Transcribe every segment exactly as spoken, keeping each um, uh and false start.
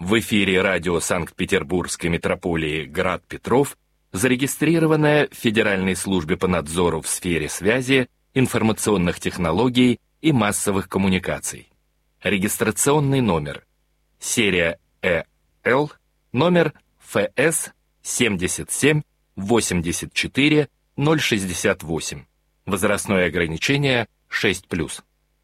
В эфире радио Санкт-Петербургской метрополии «Град Петров», зарегистрированное в Федеральной службе по надзору в сфере связи, информационных технологий и массовых коммуникаций. Регистрационный номер. Серия Э Л, номер Ф С семьдесят семь восемьдесят четыре ноль шестьдесят восемь. Возрастное ограничение шесть плюс.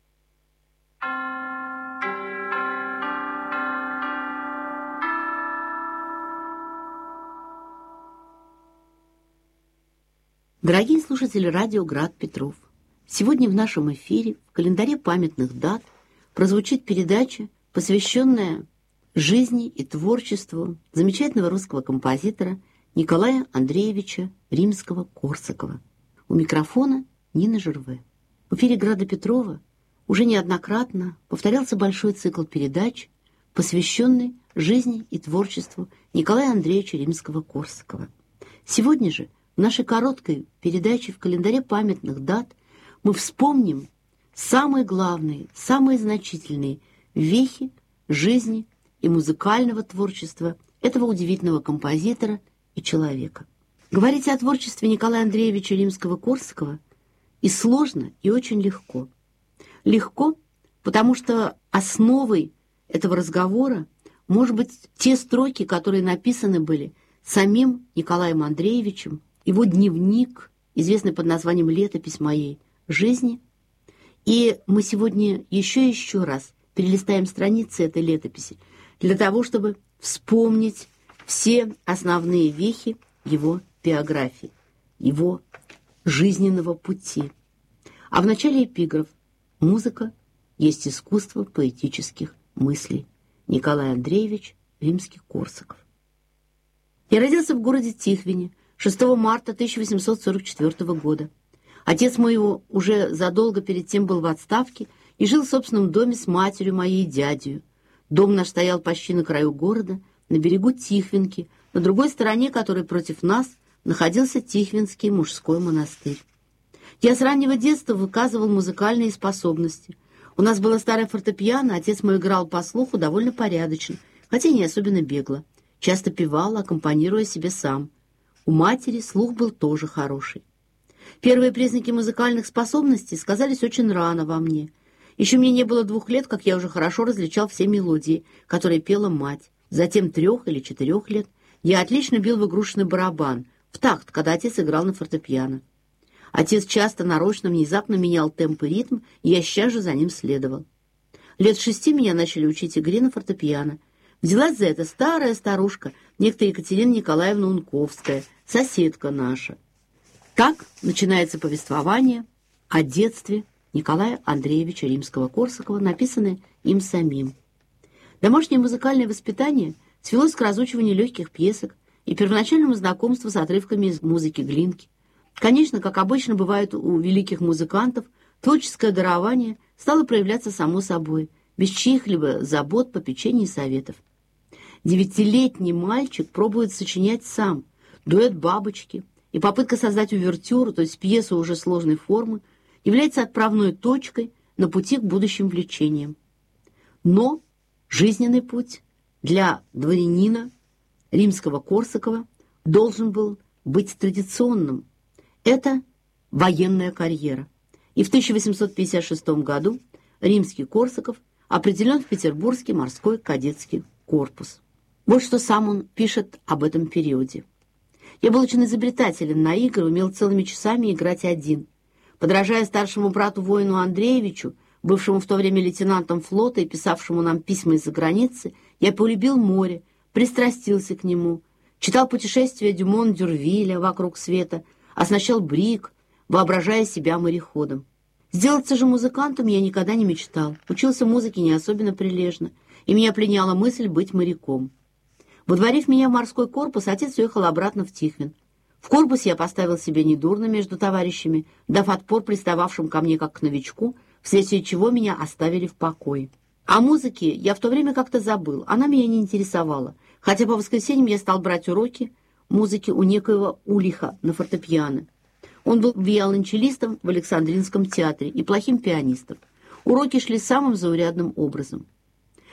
Дорогие слушатели радио «Град Петров», сегодня в нашем эфире в календаре памятных дат прозвучит передача, посвященная жизни и творчеству замечательного русского композитора Николая Андреевича Римского-Корсакова. У микрофона Нина Жерве. В эфире «Града Петрова» уже неоднократно повторялся большой цикл передач, посвященный жизни и творчеству Николая Андреевича Римского-Корсакова. Сегодня же в нашей короткой передаче в календаре памятных дат мы вспомним самые главные, самые значительные вехи жизни и музыкального творчества этого удивительного композитора и человека. Говорить о творчестве Николая Андреевича Римского-Корсакова и сложно, и очень легко. Легко, потому что основой этого разговора может быть те строки, которые написаны были самим Николаем Андреевичем, его дневник, известный под названием «Летопись моей жизни». И мы сегодня еще и еще раз перелистаем страницы этой летописи для того, чтобы вспомнить все основные вехи его биографии, его жизненного пути. А в начале эпиграф: «Музыка есть искусство поэтических мыслей». Николай Андреевич Римский-Корсаков. Я родился в городе Тихвине шестого марта тысяча восемьсот сорок четвёртого года. Отец моего уже задолго перед тем был в отставке и жил в собственном доме с матерью моей и дядей. Дом наш стоял почти на краю города, на берегу Тихвинки, на другой стороне которой против нас находился Тихвинский мужской монастырь. Я с раннего детства выказывал музыкальные способности. У нас было старое фортепиано, отец мой играл по слуху довольно порядочно, хотя не особенно бегло. Часто певал, аккомпанируя себе сам. У матери слух был тоже хороший. Первые признаки музыкальных способностей сказались очень рано во мне. Еще мне не было двух лет, как я уже хорошо различал все мелодии, которые пела мать. Затем трех или четырех лет я отлично бил в игрушечный барабан, в такт, когда отец играл на фортепиано. Отец часто нарочно внезапно менял темп и ритм, и я сейчас же за ним следовал. Лет шести меня начали учить игре на фортепиано. Взялась за это старая старушка, некто Екатерина Николаевна Унковская, соседка наша. Так начинается повествование о детстве Николая Андреевича Римского-Корсакова, написанное им самим. Домашнее музыкальное воспитание свелось к разучиванию легких пьесок и первоначальному знакомству с отрывками из музыки Глинки. Конечно, как обычно бывает у великих музыкантов, творческое дарование стало проявляться само собой, без чьих-либо забот, попечений и советов. Девятилетний мальчик пробует сочинять сам дуэт «Бабочки», и попытка создать увертюру, то есть пьесу уже сложной формы, является отправной точкой на пути к будущим влечениям. Но жизненный путь для дворянина Римского-Корсакова должен был быть традиционным. Это военная карьера. И в тысяча восемьсот пятьдесят шестом году Римский-Корсаков определен в Петербургский морской кадетский корпус. Вот что сам он пишет об этом периоде. «Я был очень изобретателен на игры, умел целыми часами играть один. Подражая старшему брату-воину Андреевичу, бывшему в то время лейтенантом флота и писавшему нам письма из-за границы, я полюбил море, пристрастился к нему, читал путешествия Дюмон-Дюрвиля вокруг света, оснащал брик, воображая себя мореходом. Сделаться же музыкантом я никогда не мечтал, учился музыке не особенно прилежно, и меня пленяла мысль быть моряком. Водворив меня в морской корпус, отец уехал обратно в Тихвин. В корпусе я поставил себе недурно между товарищами, дав отпор пристававшим ко мне как к новичку, вследствие чего меня оставили в покое. О музыке я в то время как-то забыл, она меня не интересовала, хотя по воскресеньям я стал брать уроки музыки у некоего Улиха на фортепиано. Он был виолончелистом в Александринском театре и плохим пианистом. Уроки шли самым заурядным образом.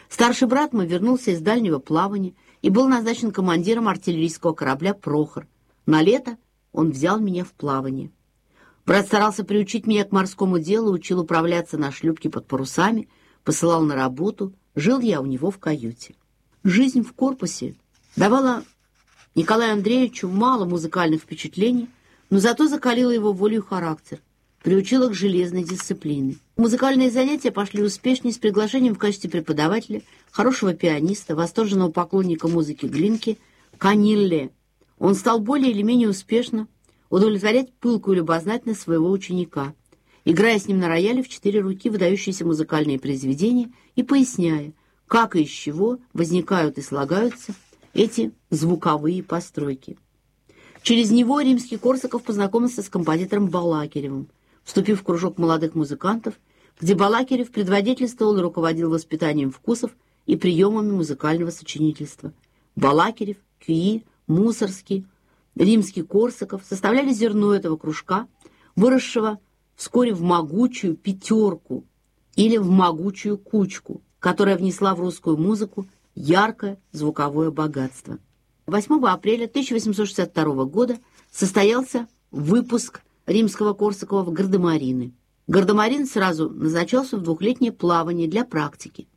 Старший брат мой вернулся из дальнего плавания и был назначен командиром артиллерийского корабля «Прохор». На лето он взял меня в плавание. Брат старался приучить меня к морскому делу, учил управляться на шлюпке под парусами, посылал на работу, жил я у него в каюте. Жизнь в корпусе давала Николаю Андреевичу мало музыкальных впечатлений, но зато закалила его волю и характер, приучила к железной дисциплине. Музыкальные занятия пошли успешнее с приглашением в качестве преподавателя хорошего пианиста, восторженного поклонника музыки Глинки, Канилле. Он стал более или менее успешно удовлетворять пылкую любознательность своего ученика, играя с ним на рояле в четыре руки выдающиеся музыкальные произведения и поясняя, как и из чего возникают и слагаются эти звуковые постройки. Через него Римский-Корсаков познакомился с композитором Балакиревым, вступив в кружок молодых музыкантов, где Балакирев предводительствовал и руководил воспитанием вкусов и приемами музыкального сочинительства. Балакирев, Кюи, Мусорский, Римский-Корсаков составляли зерно этого кружка, выросшего вскоре в могучую пятерку или в могучую кучку, которая внесла в русскую музыку яркое звуковое богатство. восьмого апреля тысяча восемьсот шестьдесят второго года состоялся выпуск Римского-Корсакова в Гардемарины. Гардемарин сразу назначался в двухлетнее плавание для практики.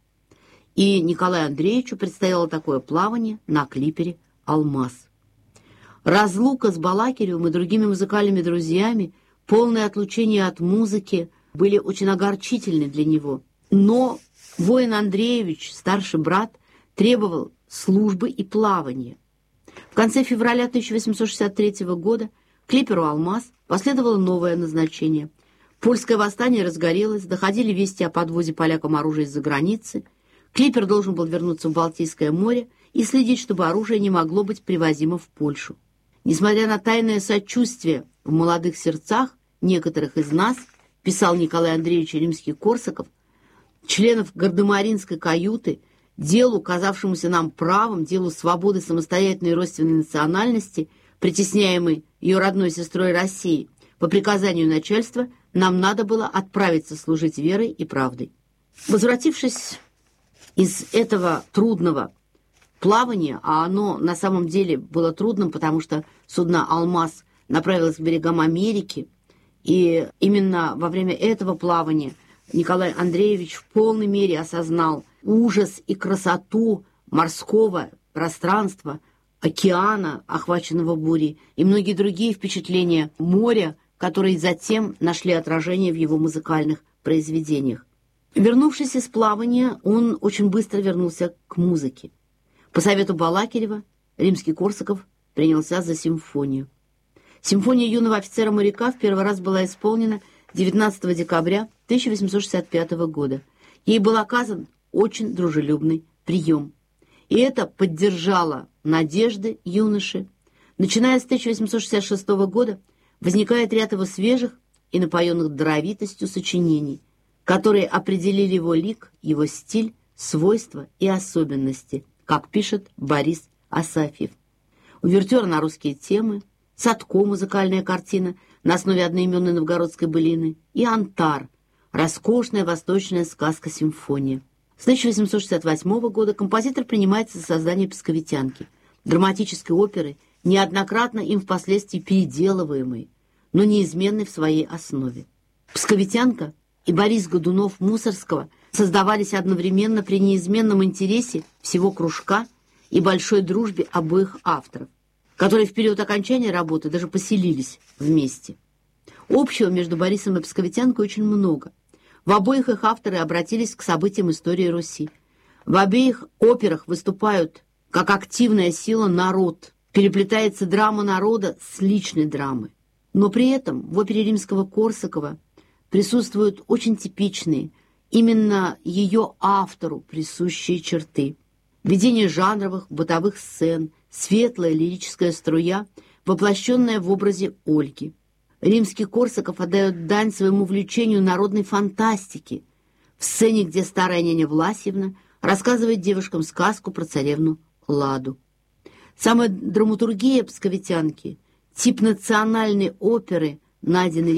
И Николаю Андреевичу предстояло такое плавание на клипере «Алмаз». Разлука с Балакиревым и другими музыкальными друзьями, полное отлучение от музыки, были очень огорчительны для него. Но воин Андреевич, старший брат, требовал службы и плавания. В конце февраля тысяча восемьсот шестьдесят третьего года клиперу «Алмаз» последовало новое назначение. Польское восстание разгорелось, доходили вести о подвозе полякам оружия из-за границы. Клипер должен был вернуться в Балтийское море и следить, чтобы оружие не могло быть привозимо в Польшу. Несмотря на тайное сочувствие в молодых сердцах некоторых из нас, писал Николай Андреевич Римский-Корсаков, членов Гардемаринской каюты, делу, казавшемуся нам правом, делу свободы самостоятельной и родственной национальности, притесняемой ее родной сестрой России, по приказанию начальства нам надо было отправиться служить верой и правдой. Возвратившись из этого трудного плавания, а оно на самом деле было трудным, потому что судно «Алмаз» направилось к берегам Америки, и именно во время этого плавания Николай Андреевич в полной мере осознал ужас и красоту морского пространства, океана, охваченного бурей, и многие другие впечатления моря, которые затем нашли отражение в его музыкальных произведениях. Вернувшись из плавания, он очень быстро вернулся к музыке. По совету Балакирева Римский-Корсаков принялся за симфонию. Симфония юного офицера-моряка в первый раз была исполнена девятнадцатого декабря тысяча восемьсот шестьдесят пятого года. Ей был оказан очень дружелюбный прием. И это поддержало надежды юноши. Начиная с тысяча восемьсот шестьдесят шестого года возникает ряд его свежих и напоенных даровитостью сочинений, которые определили его лик, его стиль, свойства и особенности, как пишет Борис Асафьев. Увертюра на русские темы, Садко, музыкальная картина на основе одноименной новгородской былины, и Антар, роскошная восточная сказка-симфония. С тысяча восемьсот шестьдесят восьмого года композитор принимается за создание «Псковитянки», драматической оперы, неоднократно им впоследствии переделываемой, но неизменной в своей основе. «Псковитянка» и Борис Годунов Мусорского создавались одновременно при неизменном интересе всего кружка и большой дружбе обоих авторов, которые в период окончания работы даже поселились вместе. Общего между Борисом и Псковитянкой очень много. В обоих их авторы обратились к событиям истории Руси. В обеих операх выступают как активная сила народ, переплетается драма народа с личной драмой. Но при этом в опере Римского-Корсакова присутствуют очень типичные, именно ее автору присущие черты. Введение жанровых, бытовых сцен, светлая лирическая струя, воплощенная в образе Ольги. Римский-Корсаков отдает дань своему влечению народной фантастики в сцене, где старая няня Власьевна рассказывает девушкам сказку про царевну Ладу. Самая драматургия «Псковитянки», тип национальной оперы, найденной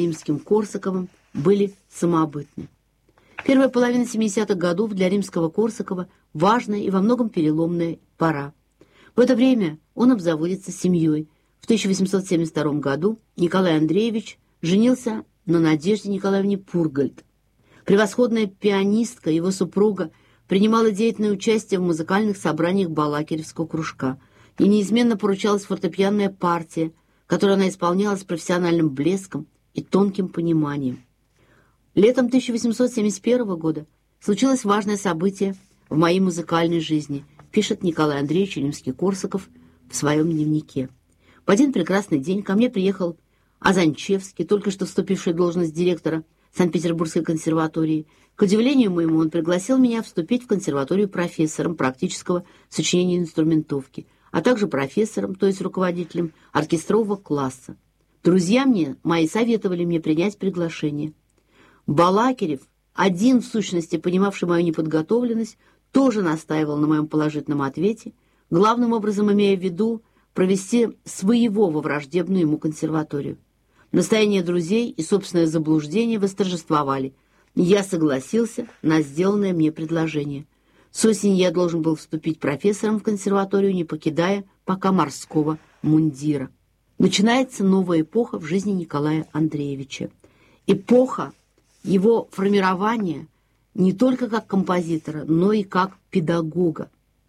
Римским-Корсаковым, были самобытны. Первая половина семидесятых годов для Римского-Корсакова важная и во многом переломная пора. В это время он обзаводится семьей. В тысяча восемьсот семьдесят втором году Николай Андреевич женился на Надежде Николаевне Пургальд. Превосходная пианистка, его супруга, принимала деятельное участие в музыкальных собраниях Балакиревского кружка, и неизменно поручалась фортепианная партия, которую она исполняла с профессиональным блеском и тонким пониманием. Летом тысяча восемьсот семьдесят первого года случилось важное событие в моей музыкальной жизни, пишет Николай Андреевич Римский-Корсаков в своем дневнике. В один прекрасный день ко мне приехал Азанчевский, только что вступивший в должность директора Санкт-Петербургской консерватории. К удивлению моему, он пригласил меня вступить в консерваторию профессором практического сочинения инструментовки, а также профессором, то есть руководителем оркестрового класса. Друзья мне мои советовали мне принять приглашение. Балакирев, один в сущности понимавший мою неподготовленность, тоже настаивал на моем положительном ответе, главным образом имея в виду провести своего во враждебную ему консерваторию. Настояние друзей и собственное заблуждение восторжествовали. Я согласился на сделанное мне предложение. С осени я должен был вступить профессором в консерваторию, не покидая пока морского мундира. Начинается новая эпоха в жизни Николая Андреевича. Эпоха его формирования не только как композитора, но и как педагога.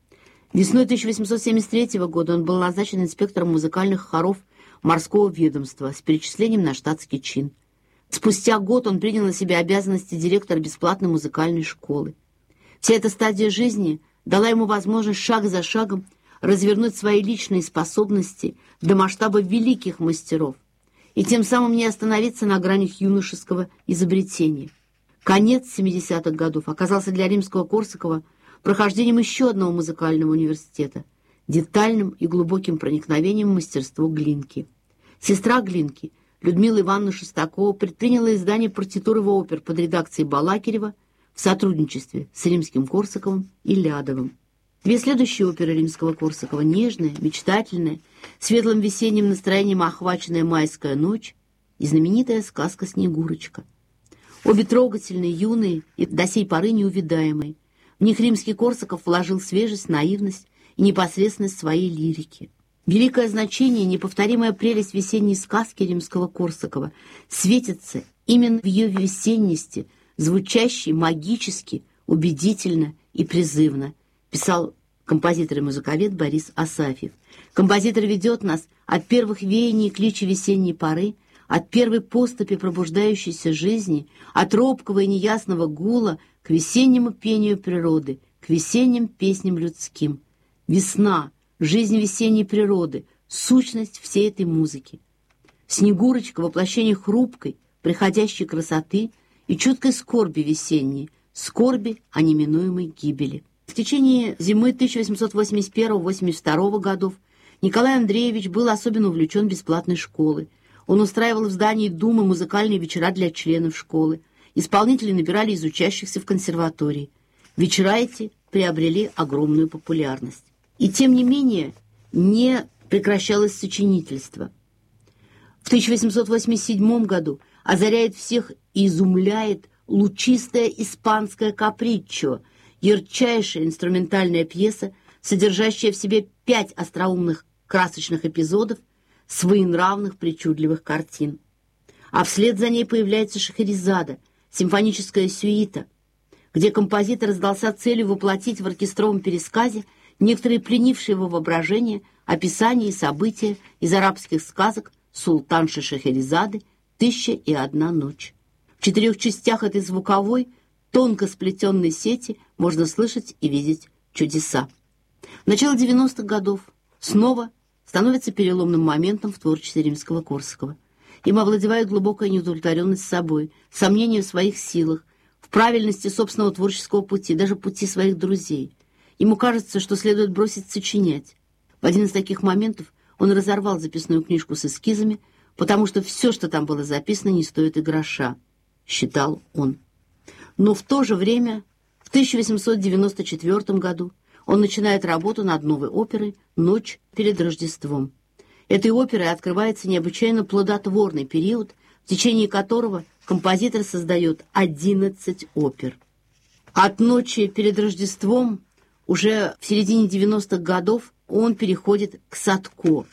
Весной тысяча восемьсот семьдесят третьего года он был назначен инспектором музыкальных хоров морского ведомства с перечислением на штатский чин. Спустя год он принял на себя обязанности директора бесплатной музыкальной школы. Вся эта стадия жизни дала ему возможность шаг за шагом развернуть свои личные способности до масштаба великих мастеров и тем самым не остановиться на гранях юношеского изобретения. Конец семидесятых годов оказался для Римского-Корсакова прохождением еще одного музыкального университета, детальным и глубоким проникновением в мастерство Глинки. Сестра Глинки, Людмила Ивановна Шестакова, предприняла издание партитуры его опер под редакцией Балакирева в сотрудничестве с Римским-Корсаковым и Лядовым. Две следующие оперы Римского-Корсакова, нежная, мечтательная, светлым весенним настроением охваченная «Майская ночь» и знаменитая сказка «Снегурочка». Обе трогательные, юные и до сей поры неувидаемые. В них Римский-Корсаков вложил свежесть, наивность и непосредственность своей лирики. Великое значение, неповторимая прелесть весенней сказки Римского-Корсакова светится именно в ее весенности, звучащей магически, убедительно и призывно, писал композитор и музыковед Борис Асафьев. Композитор ведет нас от первых веяний клича весенней поры, от первой поступи пробуждающейся жизни, от робкого и неясного гула к весеннему пению природы, к весенним песням людским. Весна, жизнь весенней природы, сущность всей этой музыки. Снегурочка — воплощение хрупкой, приходящей красоты и чуткой скорби весенней, скорби о неминуемой гибели. В течение зимы тысяча восемьсот восемьдесят первого — восемьдесят второго годов Николай Андреевич был особенно увлечен бесплатной школой. Он устраивал в здании Думы музыкальные вечера для членов школы. Исполнители набирали из учащихся в консерватории. Вечера эти приобрели огромную популярность. И тем не менее не прекращалось сочинительство. В тысяча восемьсот восемьдесят седьмом году озаряет всех и изумляет лучистая испанская каприччо, ярчайшая инструментальная пьеса, содержащая в себе пять остроумных красочных эпизодов, своенравных причудливых картин. А вслед за ней появляется Шахерезада, симфоническая сюита, где композитор задался целью воплотить в оркестровом пересказе некоторые пленившие его воображение описания и события из арабских сказок султанши Шахерезады «Тысяча и одна ночь». В четырех частях этой звуковой, тонко сплетенной сети можно слышать и видеть чудеса. Начало девяностых годов снова становится переломным моментом в творчестве Римского-Корсакова. Им овладевает глубокая неудовлетворенность собой, сомнение в своих силах, в правильности собственного творческого пути, даже пути своих друзей. Ему кажется, что следует бросить сочинять. В один из таких моментов он разорвал записную книжку с эскизами, потому что все, что там было записано, не стоит и гроша, считал он. Но в то же время, в тысяча восемьсот девяносто четвёртом году, он начинает работу над новой оперой «Ночь перед Рождеством». Этой оперой открывается необычайно плодотворный период, в течение которого композитор создает одиннадцать опер. От «Ночи перед Рождеством» уже в середине девяностых годов он переходит к Садко.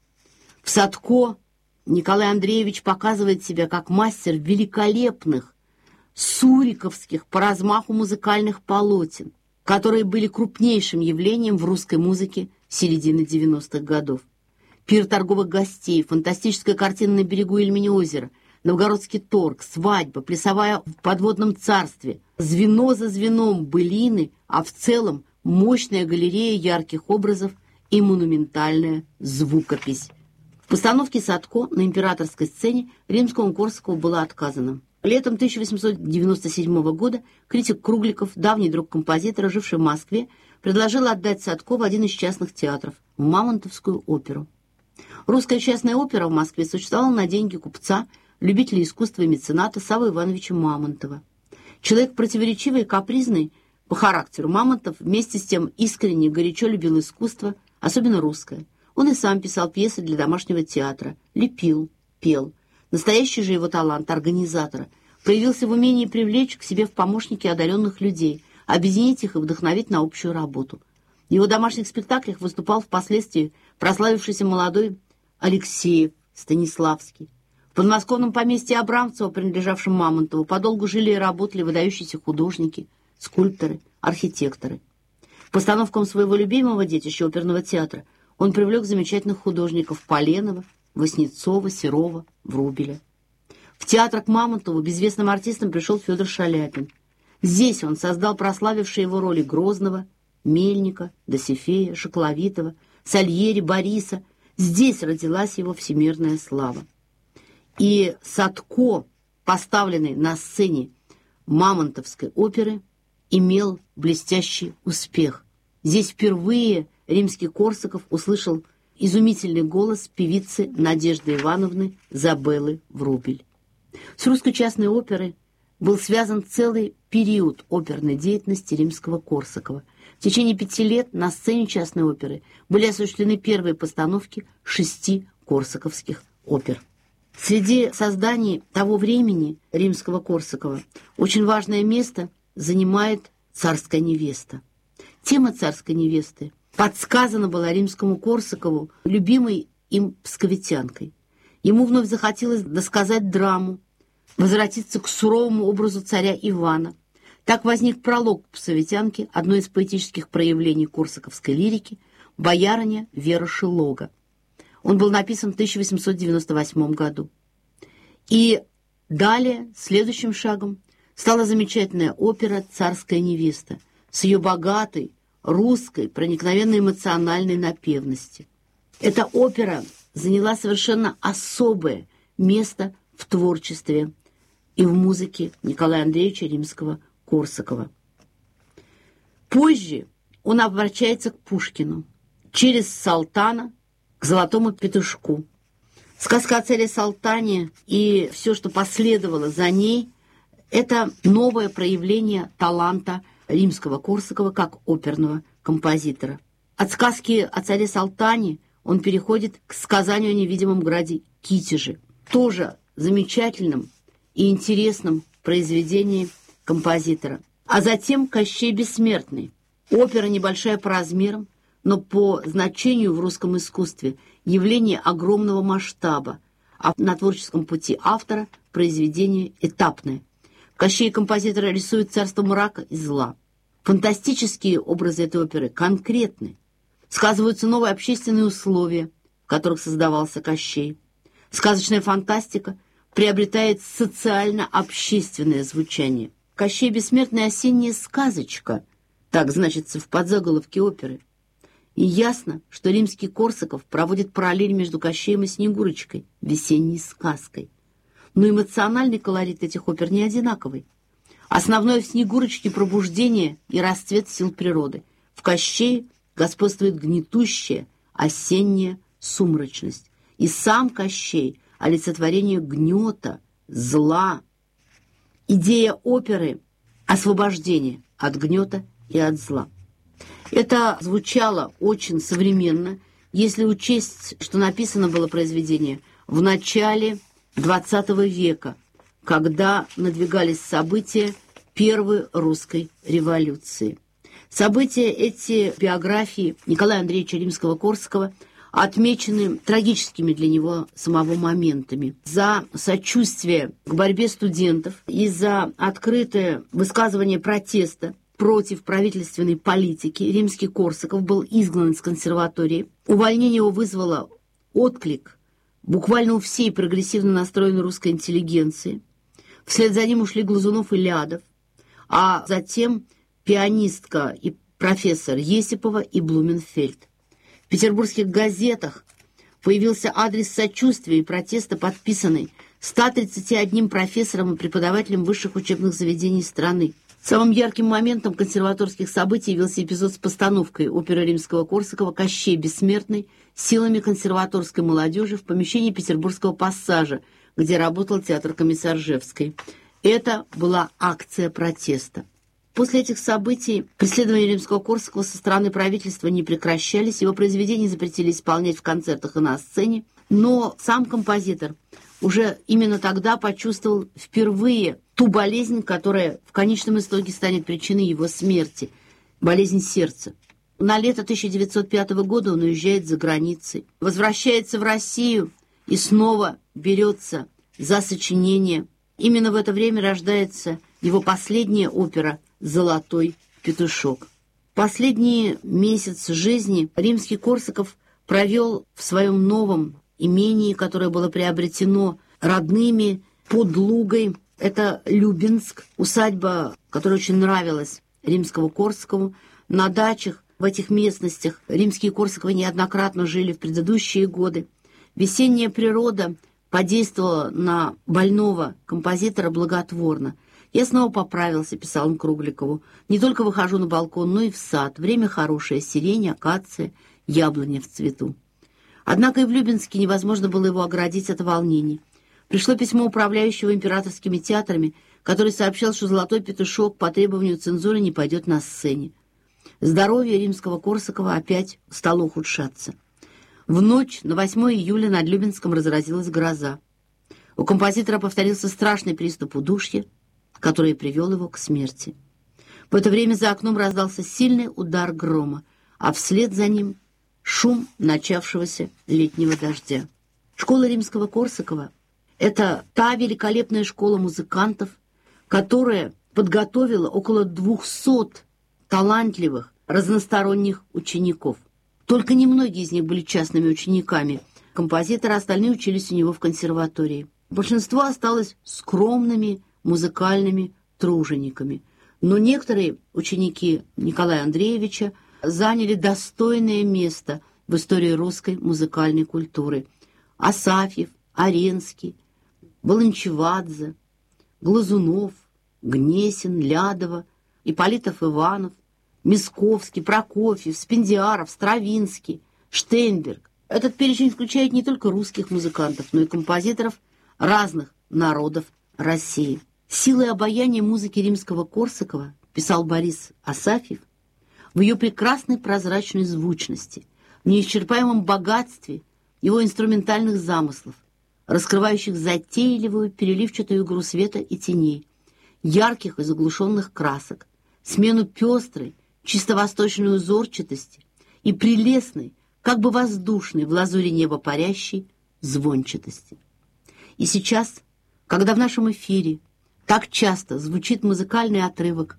В Садко Николай Андреевич показывает себя как мастер великолепных суриковских по размаху музыкальных полотен, которые были крупнейшим явлением в русской музыке середины девяностых годов. «Пир торговых гостей», фантастическая картина «На берегу Ильмени озера», «Новгородский торг», «Свадьба», «Плясовая в подводном царстве», звено за звеном былины, а в целом мощная галерея ярких образов и монументальная звукопись. В постановке Садко на императорской сцене Римскому-Корсакову было отказано. Летом тысяча восемьсот девяносто седьмого года критик Кругликов, давний друг композитора, живший в Москве, предложил отдать Садко в один из частных театров, в Мамонтовскую оперу. Русская частная опера в Москве существовала на деньги купца, любителя искусства и мецената Саввы Ивановича Мамонтова. Человек противоречивый и капризный по характеру, Мамонтов вместе с тем искренне и горячо любил искусство, особенно русское. Он и сам писал пьесы для домашнего театра, лепил, пел. Настоящий же его талант организатора проявился в умении привлечь к себе в помощники одаренных людей, объединить их и вдохновить на общую работу. В его домашних спектаклях выступал впоследствии прославившийся молодой Алексеев Станиславский. В подмосковном поместье Абрамцева, принадлежавшем Мамонтову, подолгу жили и работали выдающиеся художники, скульпторы, архитекторы. К постановкам своего любимого детища оперного театра он привлек замечательных художников Поленова, Васнецова, Серова, Врубеля. В театр к Мамонтову безвестным артистом пришел Федор Шаляпин. Здесь он создал прославившие его роли Грозного, Мельника, Досифея, Шакловитова, Сальери, Бориса. Здесь родилась его всемирная слава. И Садко, поставленный на сцене Мамонтовской оперы, имел блестящий успех. Здесь впервые Римский-Корсаков услышал изумительный голос певицы Надежды Ивановны Забеллы Врубель. С русской частной оперой был связан целый период оперной деятельности Римского-Корсакова. В течение пяти лет на сцене частной оперы были осуществлены первые постановки шести корсаковских опер. Среди созданий того времени Римского-Корсакова очень важное место занимает «Царская невеста». Тема «Царской невесты» подсказана была Римскому-Корсакову любимой им псковитянкой. Ему вновь захотелось досказать драму, возвратиться к суровому образу царя Ивана. Так возник пролог псковитянки, одно из поэтических проявлений корсаковской лирики, «Боярыня Вера Шилога». Он был написан в тысяча восемьсот девяносто восьмом году. И далее, следующим шагом, стала замечательная опера «Царская невеста» с ее богатой, русской, проникновенно эмоциональной напевности. Эта опера заняла совершенно особое место в творчестве и в музыке Николая Андреевича Римского-Корсакова. Позже он обращается к Пушкину через Салтана к «Золотому петушку». Сказка о царе Салтане и все, что последовало за ней, это новое проявление таланта Римского-Корсакова как оперного композитора. От сказки о царе Салтане он переходит к сказанию о невидимом граде Китеже, тоже замечательном и интересном произведении композитора. А затем «Кощей Бессмертный». Опера небольшая по размерам, но по значению в русском искусстве явление огромного масштаба, а на творческом пути автора произведение этапное. Кощей композитора рисует царство мрака и зла. Фантастические образы этой оперы конкретны. Сказываются новые общественные условия, в которых создавался Кощей. Сказочная фантастика приобретает социально-общественное звучание. «Кощей Бессмертный» — осенняя сказочка, так значится в подзаголовке оперы. И ясно, что Римский-Корсаков проводит параллель между Кощеем и Снегурочкой, весенней сказкой. Но эмоциональный колорит этих опер не одинаковый. Основное в Снегурочке — пробуждение и расцвет сил природы. В Кощее господствует гнетущая осенняя сумрачность. И сам Кощей — олицетворение гнета, зла. Идея оперы — освобождение от гнета и от зла. Это звучало очень современно, если учесть, что написано было произведение в начале двадцатого века, когда надвигались события Первой русской революции. События эти биографии Николая Андреевича Римского-Корсакова отмечены трагическими для него самого моментами. За сочувствие к борьбе студентов и за открытое высказывание протеста против правительственной политики Римский-Корсаков был изгнан из консерватории. Увольнение его вызвало отклик буквально у всей прогрессивно настроенной русской интеллигенции. Вслед за ним ушли Глазунов и Лядов, а затем пианистка и профессор Есипова и Блуменфельд. В петербургских газетах появился адрес сочувствия и протеста, подписанный ста тридцатью одним профессором и преподавателем высших учебных заведений страны. Самым ярким моментом консерваторских событий явился эпизод с постановкой оперы Римского-Корсакова «Кощей Бессмертный» силами консерваторской молодежи в помещении Петербургского пассажа, где работал театр Комиссаржевской. Это была акция протеста. После этих событий преследования Римского-Корсакова со стороны правительства не прекращались, его произведения запретили исполнять в концертах и на сцене, но сам композитор уже именно тогда почувствовал впервые ту болезнь, которая в конечном итоге станет причиной его смерти – болезнь сердца. На лето тысяча девятьсот пятого года он уезжает за границей, возвращается в Россию и снова берется за сочинение. Именно в это время рождается его последняя опера «Золотой петушок». Последние месяцы жизни Римский-Корсаков провел в своем новом имении, которое было приобретено родными под Лугой. Это Любинск, усадьба, которая очень нравилась Римскому-Корсакову. На дачах в этих местностях Римские Корсаковы неоднократно жили в предыдущие годы. Весенняя природа подействовала на больного композитора благотворно. «Я снова поправился», — писал он Кругликову. «Не только выхожу на балкон, но и в сад. Время хорошее, сирень, акация, яблоня в цвету». Однако и в Любинске невозможно было его оградить от волнений. Пришло письмо управляющего императорскими театрами, который сообщал, что «Золотой петушок» по требованию цензуры не пойдет на сцене. Здоровье Римского-Корсакова опять стало ухудшаться. В ночь на восьмое июля над Любинском разразилась гроза. У композитора повторился страшный приступ удушья, который привел его к смерти. В это время за окном раздался сильный удар грома, а вслед за ним шум начавшегося летнего дождя. Школа Римского-Корсакова — это та великолепная школа музыкантов, которая подготовила около двухсот талантливых, разносторонних учеников. Только немногие из них были частными учениками композитора, остальные учились у него в консерватории. Большинство осталось скромными музыкальными тружениками. Но некоторые ученики Николая Андреевича заняли достойное место в истории русской музыкальной культуры. Асафьев, Аренский, Баланчевадзе, Глазунов, Гнесин, Лядова, Ипполитов Иванов, Мисковский, Прокофьев, Спендиаров, Стравинский, Штейнберг. Этот перечень включает не только русских музыкантов, но и композиторов разных народов России. Силой обаяния музыки Римского-Корсакова, писал Борис Асафьев, в ее прекрасной прозрачной звучности, в неисчерпаемом богатстве его инструментальных замыслов, раскрывающих затейливую переливчатую игру света и теней, ярких и заглушенных красок, смену пестрой, чисто восточной узорчатости и прелестной, как бы воздушной в лазуре неба парящей звончатости. И сейчас, когда в нашем эфире так часто звучит музыкальный отрывок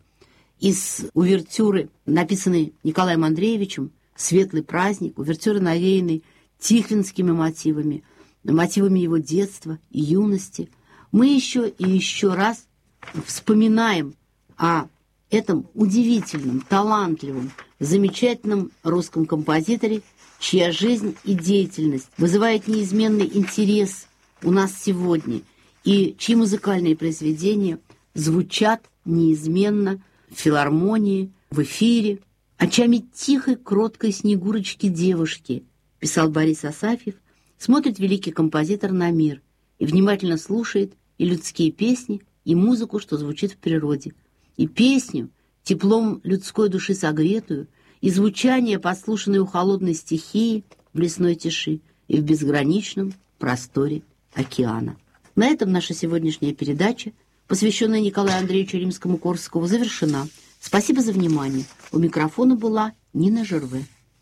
из увертюры, написанной Николаем Андреевичем, «Светлый праздник», увертюры, навеянной тихвинскими мотивами, мотивами его детства и юности, мы еще и еще раз вспоминаем о этом удивительном, талантливом, замечательном русском композиторе, чья жизнь и деятельность вызывает неизменный интерес у нас сегодня, и чьи музыкальные произведения звучат неизменно в филармонии, в эфире. «Очами тихой, кроткой Снегурочки-девушки», писал Борис Асафьев, смотрит великий композитор на мир и внимательно слушает и людские песни, и музыку, что звучит в природе, и песню, теплом людской души согретую, и звучание, подслушанное у холодной стихии в лесной тиши и в безграничном просторе океана. На этом наша сегодняшняя передача, посвященная Николаю Андреевичу Римскому-Корсакову, завершена. Спасибо за внимание. У микрофона была Нина Жерве.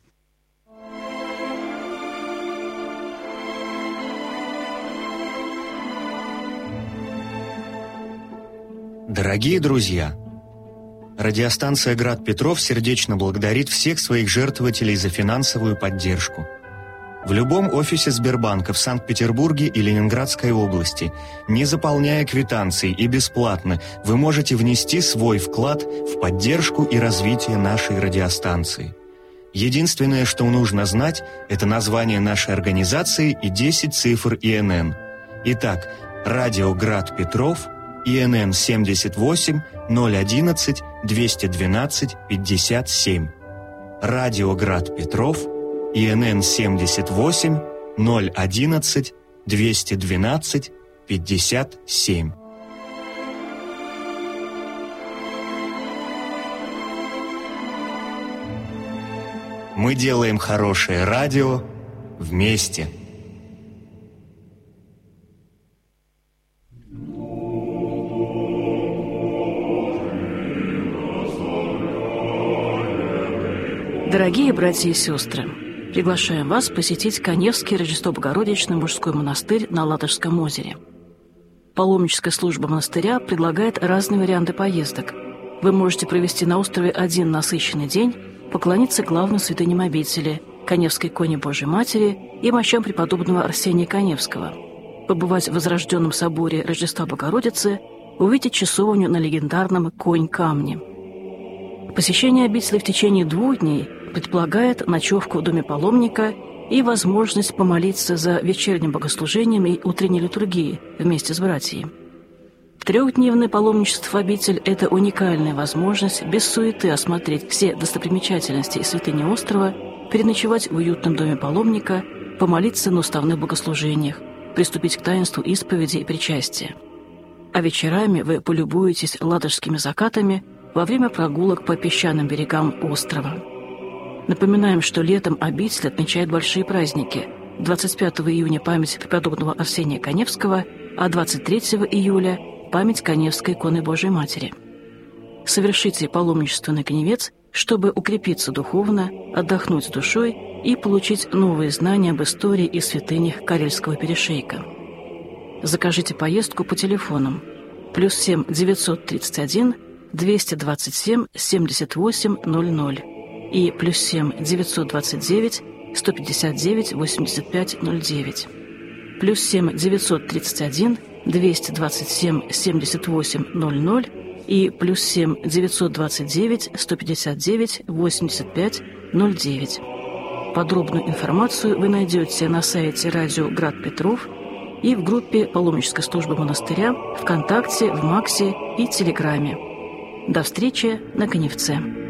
Дорогие друзья, радиостанция «Град Петров» сердечно благодарит всех своих жертвователей за финансовую поддержку. В любом офисе Сбербанка в Санкт-Петербурге и Ленинградской области, не заполняя квитанции и бесплатно, вы можете внести свой вклад в поддержку и развитие нашей радиостанции. Единственное, что нужно знать, это название нашей организации и десять цифр И Н Н. Итак, радио «Град Петров», И Н Н семьдесят восемь ноль одиннадцать двести двенадцать пятьдесят семь. Радио «Град Петров», И Н Н семьдесят восемь ноль одиннадцать двести двенадцать пятьдесят семь. Мы делаем хорошее радио вместе. Дорогие братья и сестры, приглашаем вас посетить Каневский Рождество-Богородичный мужской монастырь на Ладожском озере. Паломническая служба монастыря предлагает разные варианты поездок. Вы можете провести на острове один насыщенный день, поклониться главным святыням обители – Каневской иконе Божией Матери и мощам преподобного Арсения Каневского, побывать в Возрожденном соборе Рождества Богородицы, увидеть часовню на легендарном Конь-камне. Посещение обители в течение двух дней предполагает ночевку в доме паломника и возможность помолиться за вечерним богослужением и утренней литургией вместе с братьями. Трехдневное паломничество в обитель – это уникальная возможность без суеты осмотреть все достопримечательности и святыни острова, переночевать в уютном доме паломника, помолиться на уставных богослужениях, приступить к таинству исповеди и причастия. А вечерами вы полюбуетесь ладожскими закатами во время прогулок по песчаным берегам острова. Напоминаем, что летом обитель отмечает большие праздники. двадцать пятого июня – память преподобного Арсения Каневского, а двадцать третьего июля – память Каневской иконы Божией Матери. Совершите паломничество на Каневец, чтобы укрепиться духовно, отдохнуть душой и получить новые знания об истории и святынях Карельского перешейка. Закажите поездку по телефонам плюс семь девятьсот тридцать один двести двадцать семь семьдесят восемь ноль ноль и плюс семь девятьсот двадцать девять сто пятьдесят девять восемьдесят пять ноль девять, плюс семь девятьсот тридцать один двести двадцать семь семьдесят восемь ноль ноль и плюс семь девятьсот двадцать девять сто пятьдесят девять восемьдесят пять ноль девять. Подробную информацию вы найдете на сайте радио «Град Петров» и в группе паломнической службы монастыря ВКонтакте, в Максе и Телеграме. До встречи на Каневце.